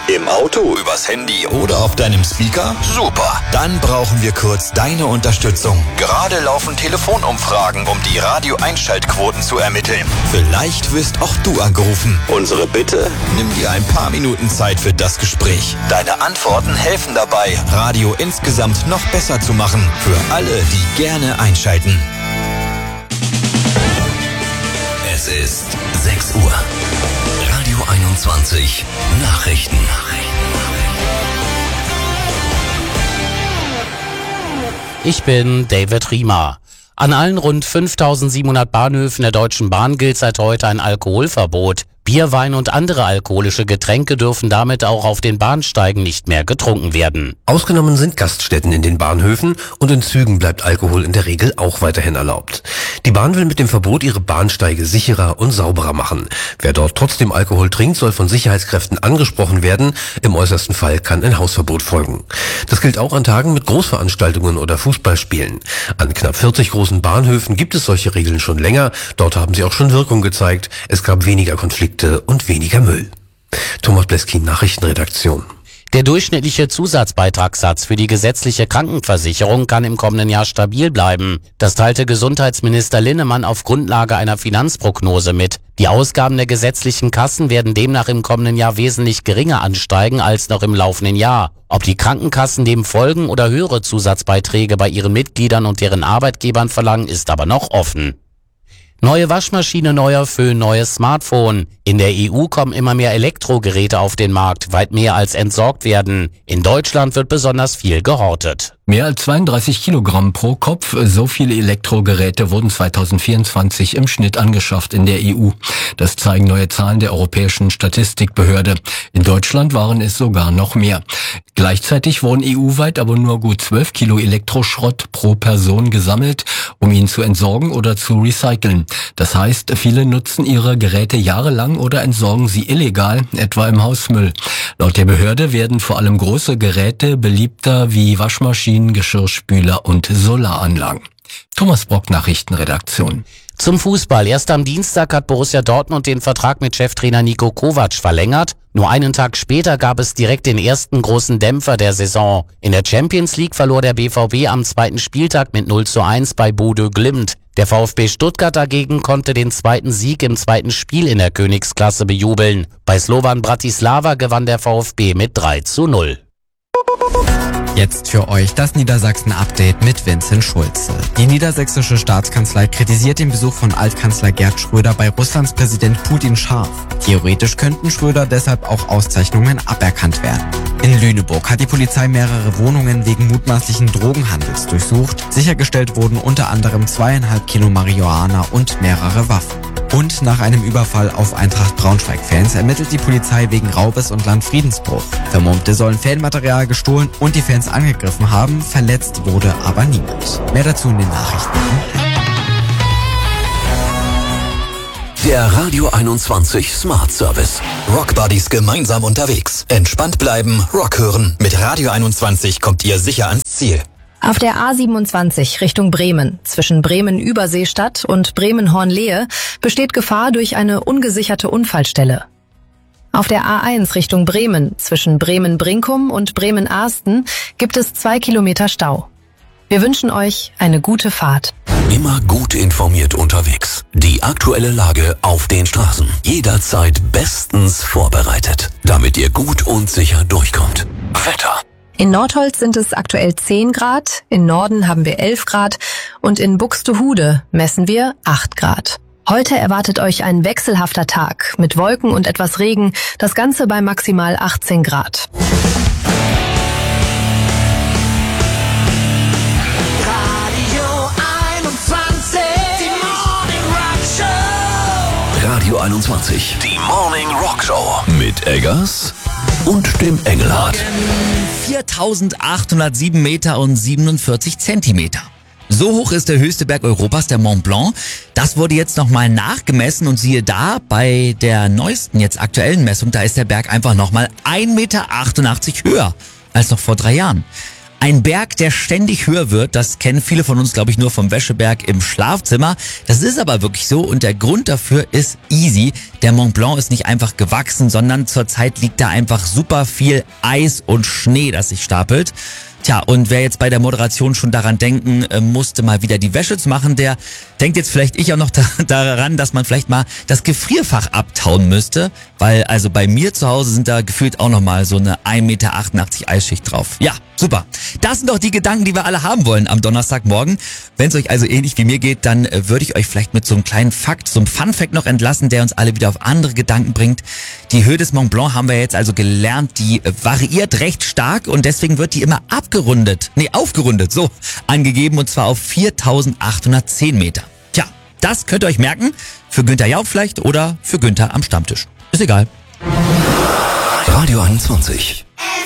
Im Auto, übers Handy oder auf deinem Speaker? Super! Dann brauchen wir kurz deine Unterstützung. Gerade laufen Telefonumfragen, um die Radio-Einschaltquoten zu ermitteln. Vielleicht wirst auch du angerufen. Unsere Bitte? Nimm dir ein paar Minuten Zeit für das Gespräch. Deine Antworten helfen dabei, Radio insgesamt noch besser zu machen. Für alle, die gerne einschalten. Es ist 6 Uhr. Radio 21 Nachrichten. Ich bin David Riemer. An allen rund 5.700 Bahnhöfen der Deutschen Bahn gilt seit heute ein Alkoholverbot. Bier, Wein und andere alkoholische Getränke dürfen damit auch auf den Bahnsteigen nicht mehr getrunken werden. Ausgenommen sind Gaststätten in den Bahnhöfen und in Zügen bleibt Alkohol in der Regel auch weiterhin erlaubt. Die Bahn will mit dem Verbot ihre Bahnsteige sicherer und sauberer machen. Wer dort trotzdem Alkohol trinkt, soll von Sicherheitskräften angesprochen werden. Im äußersten Fall kann ein Hausverbot folgen. Das gilt auch an Tagen mit Großveranstaltungen oder Fußballspielen. An knapp 40 großen Bahnhöfen gibt es solche Regeln schon länger. Dort haben sie auch schon Wirkung gezeigt. Es gab weniger Konflikte und weniger Müll. Thomas Bleskin, Nachrichtenredaktion. Der durchschnittliche Zusatzbeitragssatz für die gesetzliche Krankenversicherung kann im kommenden Jahr stabil bleiben. Das teilte Gesundheitsminister Linnemann auf Grundlage einer Finanzprognose mit. Die Ausgaben der gesetzlichen Kassen werden demnach im kommenden Jahr wesentlich geringer ansteigen als noch im laufenden Jahr. Ob die Krankenkassen dem folgen oder höhere Zusatzbeiträge bei ihren Mitgliedern und deren Arbeitgebern verlangen, ist aber noch offen. Neue Waschmaschine, neuer Föhn, neues Smartphone. In der EU kommen immer mehr Elektrogeräte auf den Markt, weit mehr als entsorgt werden. In Deutschland wird besonders viel gehortet. Mehr als 32 Kilogramm pro Kopf, so viele Elektrogeräte wurden 2024 im Schnitt angeschafft in der EU. Das zeigen neue Zahlen der Europäischen Statistikbehörde. In Deutschland waren es sogar noch mehr. Gleichzeitig wurden EU-weit aber nur gut 12 Kilo Elektroschrott pro Person gesammelt, um ihn zu entsorgen oder zu recyceln. Das heißt, viele nutzen ihre Geräte jahrelang oder entsorgen sie illegal, etwa im Hausmüll. Laut der Behörde werden vor allem große Geräte beliebter wie Waschmaschinen, Geschirrspüler und Solaranlagen. Thomas Brock, Nachrichtenredaktion. Zum Fußball. Erst am Dienstag hat Borussia Dortmund den Vertrag mit Cheftrainer Niko Kovac verlängert. Nur einen Tag später gab es direkt den ersten großen Dämpfer der Saison. In der Champions League verlor der BVB am zweiten Spieltag mit 0:1 bei Bodø Glimt. Der VfB Stuttgart dagegen konnte den zweiten Sieg im zweiten Spiel in der Königsklasse bejubeln. Bei Slovan Bratislava gewann der VfB mit 3:0. Jetzt für euch das Niedersachsen-Update mit Vincent Schulze. Die niedersächsische Staatskanzlei kritisiert den Besuch von Altkanzler Gerd Schröder bei Russlands Präsident Putin scharf. Theoretisch könnten Schröder deshalb auch Auszeichnungen aberkannt werden. In Lüneburg hat die Polizei mehrere Wohnungen wegen mutmaßlichen Drogenhandels durchsucht. Sichergestellt wurden unter anderem 2,5 Kilo Marihuana und mehrere Waffen. Und nach einem Überfall auf Eintracht Braunschweig-Fans ermittelt die Polizei wegen Raubes und Landfriedensbruch. Vermummte sollen Fanmaterial gestohlen und die Fans angegriffen haben, verletzt wurde aber niemand. Mehr dazu in den Nachrichten. Der Radio 21 Smart Service. Rock Buddies gemeinsam unterwegs. Entspannt bleiben, Rock hören. Mit Radio 21 kommt ihr sicher ans Ziel. Auf der A27 Richtung Bremen, zwischen Bremen-Überseestadt und Bremen-Hornlehe, besteht Gefahr durch eine ungesicherte Unfallstelle. Auf der A1 Richtung Bremen, zwischen Bremen-Brinkum und Bremen-Ahsten, gibt es 2 Kilometer Stau. Wir wünschen euch eine gute Fahrt. Immer gut informiert unterwegs. Die aktuelle Lage auf den Straßen. Jederzeit bestens vorbereitet, damit ihr gut und sicher durchkommt. Wetter. In Nordholz sind es aktuell 10 Grad, in Norden haben wir 11 Grad und in Buxtehude messen wir 8 Grad. Heute erwartet euch ein wechselhafter Tag mit Wolken und etwas Regen, das Ganze bei maximal 18 Grad. Radio 21, die Morning Rock Show mit Eggers und dem Engelhardt. 4.807 Meter und 47 Zentimeter. So hoch ist der höchste Berg Europas, der Mont Blanc. Das wurde jetzt nochmal nachgemessen und siehe da, bei der neuesten, jetzt aktuellen Messung, da ist der Berg einfach nochmal 1,88 Meter höher als noch vor 3 Jahren. Ein Berg, der ständig höher wird, das kennen viele von uns, glaube ich, nur vom Wäscheberg im Schlafzimmer. Das ist aber wirklich so und der Grund dafür ist easy. Der Mont Blanc ist nicht einfach gewachsen, sondern zurzeit liegt da einfach super viel Eis und Schnee, das sich stapelt. Tja, und wer jetzt bei der Moderation schon daran denken musste, mal wieder die Wäsche zu machen, der denkt jetzt vielleicht auch noch daran, dass man vielleicht mal das Gefrierfach abtauen müsste, weil also bei mir zu Hause sind da gefühlt auch nochmal so eine 1,88 Meter Eisschicht drauf. Ja, super. Das sind doch die Gedanken, die wir alle haben wollen am Donnerstagmorgen. Wenn es euch also ähnlich wie mir geht, dann würde ich euch vielleicht mit so einem kleinen Fakt, so einem Fun-Fact noch entlassen, der uns alle wieder auf andere Gedanken bringt. Die Höhe des Mont Blanc haben wir jetzt also gelernt, die variiert recht stark und deswegen wird die immer aufgerundet, so angegeben und zwar auf 4.810 Meter. Tja, das könnt ihr euch merken, für Günther Jauch vielleicht oder für Günther am Stammtisch. Ist egal. Radio 21.